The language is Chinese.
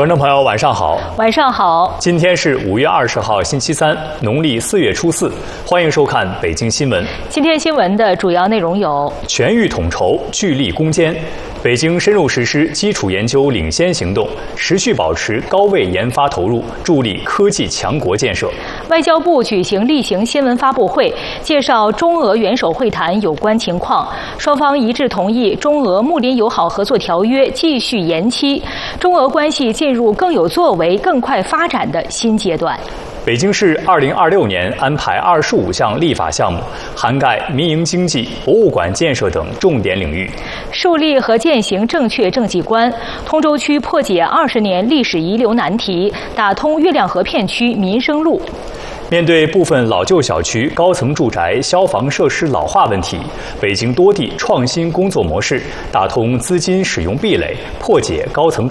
观众朋友，晚上好。 晚上好。 今天是5月20号，星期三，农历4月初4。欢迎收看北京新闻。 今天新闻的主要内容有： 全域统筹，聚力攻坚。北京深入实施基础研究领先行动，持续保持高位研发投入，助力科技强国建设。 外交部举行例行新闻发布会，介绍中俄元首会谈有关情况，双方一致同意中俄睦邻友好合作条约继续延期，中俄关系进入更有作为、更快发展的新阶段。 北京市2026年安排25项立法项目，涵盖民营经济、博物馆建设等重点领域。 树立和践行正确政绩观，通州区破解20年历史遗留难题，打通月亮河片区民生路。 面对部分老旧小区高层住宅消防设施老化问题，北京多地创新工作模式，打通资金使用壁垒，破解高层